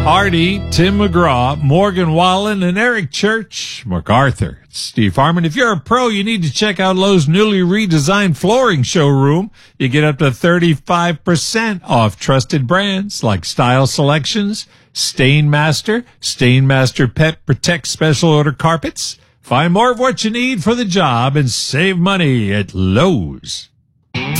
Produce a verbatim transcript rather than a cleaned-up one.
Hardy, Tim McGraw, Morgan Wallen, and Eric Church, MacArthur. It's Steve Harmon. If you're a pro, you need to check out Lowe's newly redesigned flooring showroom. You get up to thirty-five percent off trusted brands like Style Selections, Stainmaster, Stainmaster Pet Protect Special Order Carpets. Find more of what you need for the job and save money at Lowe's.